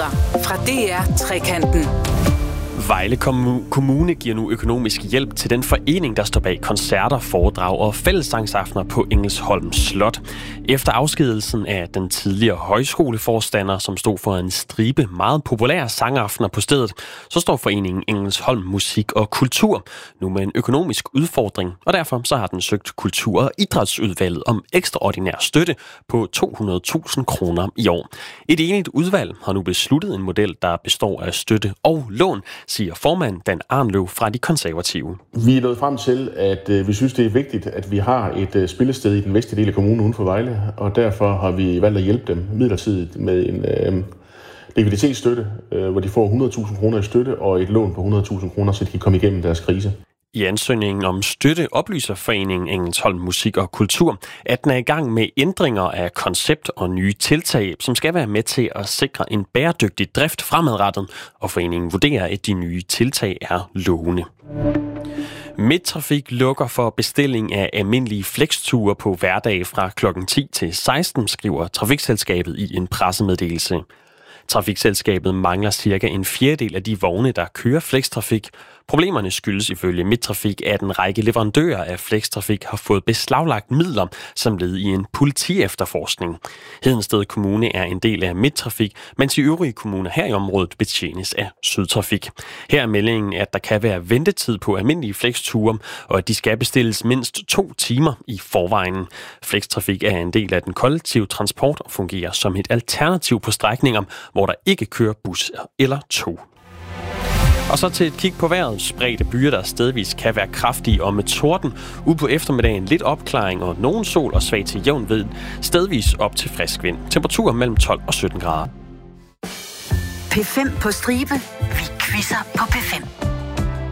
nyheder fra DR Trekanten. Vejle Kommune giver nu økonomisk hjælp til den forening, der står bag koncerter, foredrag og fællessangsaftener på Engelsholm Slot. Efter afskedelsen af den tidligere højskoleforstander, som stod for en stribe meget populære sangaftener på stedet, så står foreningen Engelsholm Musik og Kultur nu med en økonomisk udfordring, og derfor så har den søgt Kultur- og Idrætsudvalget om ekstraordinær støtte på 200.000 kroner i år. Et enigt udvalg har nu besluttet en model, der består af støtte og lån, siger formand Dan Arnløv fra De Konservative. Vi er nået frem til, at vi synes, det er vigtigt, at vi har et spillested i den vestlige del af kommunen uden for Vejle, og derfor har vi valgt at hjælpe dem midlertidigt med en likviditetsstøtte, hvor de får 100.000 kroner i støtte og et lån på 100.000 kroner, så de kan komme igennem deres krise. I ansøgningen om støtte oplyser foreningen Engelsholm Musik og Kultur, at den er i gang med ændringer af koncept og nye tiltag, som skal være med til at sikre en bæredygtig drift fremadrettet, og foreningen vurderer, at de nye tiltag er lovende. Midttrafik lukker for bestilling af almindelige flexture på hverdag fra kl. 10 til 16, skriver Trafikselskabet i en pressemeddelelse. Trafikselskabet mangler cirka en fjerdedel af de vogne, der kører flextrafik. Problemerne skyldes ifølge Midttrafik, at en række leverandører af flextrafik har fået beslaglagt midler som led i en politiefterforskning. Hedensted Kommune er en del af Midttrafik, mens de øvrige kommuner her i området betjenes af Sydtrafik. Her er meldingen, at der kan være ventetid på almindelige flexture, og at de skal bestilles mindst 2 timer i forvejen. Flextrafik er en del af den kollektive transport og fungerer som et alternativ på strækninger, hvor der ikke kører bus eller tog. Og så til et kig på vejret. Spredte byer, der stedvis kan være kraftige og med torden. Ude på eftermiddagen lidt opklaring og nogen sol og svag til jævn vind. Stedvis op til frisk vind. Temperaturer mellem 12 og 17 grader. P5 på stribe. Vi quizzer på P5.